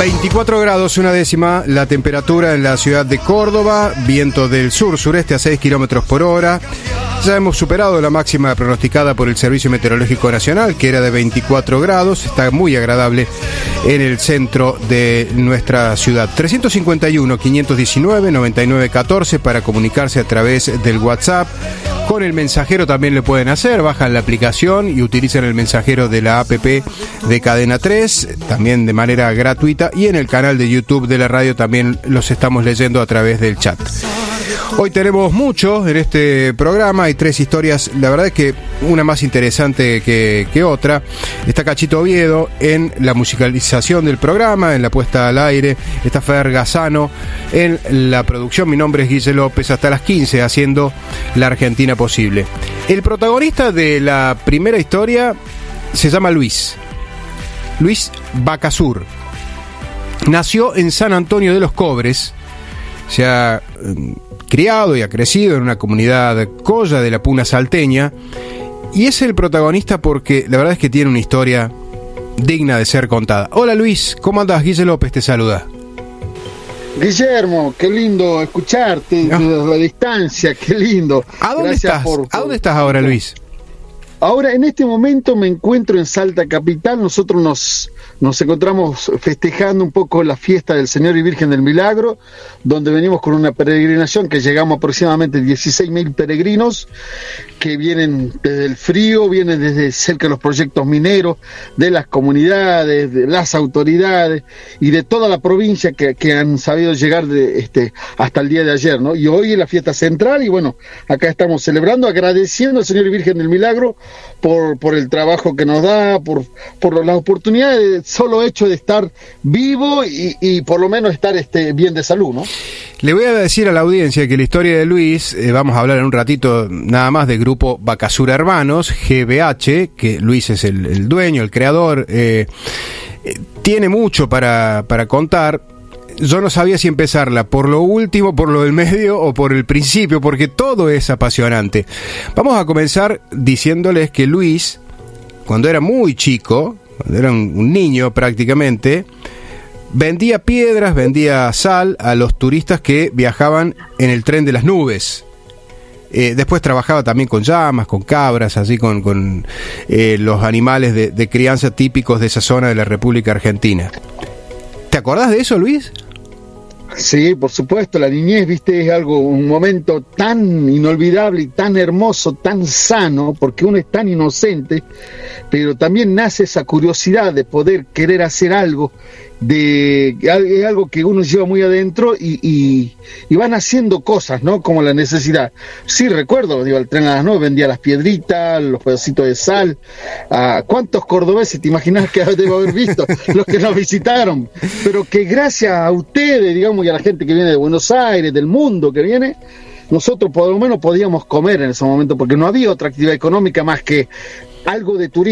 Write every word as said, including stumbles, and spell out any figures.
veinticuatro grados, una décima, la temperatura en la ciudad de Córdoba, viento del sur-sureste a seis kilómetros por hora. Ya hemos superado la máxima pronosticada por el Servicio Meteorológico Nacional, que era de veinticuatro grados, está muy agradable en el centro de nuestra ciudad. trescientos cincuenta y uno, quinientos diecinueve, noventa y nueve catorce para comunicarse a través del WhatsApp. Con el mensajero también lo pueden hacer, bajan la aplicación y utilizan el mensajero de la app de Cadena tres, también de manera gratuita, y en el canal de YouTube de la radio también los estamos leyendo a través del chat. Hoy tenemos mucho en este programa, hay tres historias, la verdad es que una más interesante que, que otra. Está Cachito Oviedo en la musicalización del programa, en la puesta al aire, está Fer Gazzano en la producción. Mi nombre es Guille López, hasta las quince haciendo la Argentina posible. El protagonista de la primera historia se llama Luis, Luis Bacasur. Nació en San Antonio de los Cobres, se ha eh, criado y ha crecido en una comunidad colla de la Puna salteña, y es el protagonista porque la verdad es que tiene una historia digna de ser contada. Hola Luis, ¿cómo andás? Guille López te saluda. Guillermo, qué lindo escucharte no. desde la distancia, qué lindo. ¿A dónde Gracias estás? por, por... ¿A dónde estás ahora, Luis? Ahora, en este momento me encuentro en Salta Capital. Nosotros nos, nos encontramos festejando un poco la fiesta del Señor y Virgen del Milagro, donde venimos con una peregrinación que llegamos aproximadamente dieciséis mil peregrinos que vienen desde el frío, vienen desde cerca de los proyectos mineros, de las comunidades, de las autoridades y de toda la provincia que, que han sabido llegar de, este, hasta el día de ayer, ¿no? Y hoy es la fiesta central y bueno, acá estamos celebrando, agradeciendo al Señor y Virgen del Milagro por, por el trabajo que nos da, por, por las oportunidades, solo hecho de estar vivo y, y por lo menos estar este, bien de salud, ¿no? Le voy a decir a la audiencia que la historia de Luis, eh, vamos a hablar en un ratito nada más del grupo Bacasur Hermanos, G B H, que Luis es el, el dueño, el creador, eh, eh, tiene mucho para, para contar. Yo no sabía si empezarla por lo último, por lo del medio o por el principio, porque todo es apasionante. Vamos a comenzar diciéndoles que Luis, cuando era muy chico, cuando era un, un niño prácticamente, vendía piedras, vendía sal a los turistas que viajaban en el tren de las nubes. Eh, después trabajaba también con llamas, con cabras, así con, con eh, los animales de, de crianza típicos de esa zona de la República Argentina. ¿Te acordás de eso, Luis? Sí, por supuesto, la niñez, viste, es algo, un momento tan inolvidable y tan hermoso, tan sano, porque uno es tan inocente, pero también nace esa curiosidad de poder querer hacer algo, de es algo que uno lleva muy adentro y, y, y van haciendo cosas, ¿no? Como la necesidad. Sí, recuerdo, digo, el tren a las nueve vendía las piedritas, los pedacitos de sal. ¿A cuántos cordobeses te imaginas que debo haber visto? Los que nos visitaron. Pero que gracias a ustedes, digamos, y a la gente que viene de Buenos Aires, del mundo que viene, nosotros por lo menos podíamos comer en ese momento, porque no había otra actividad económica más que algo de turismo.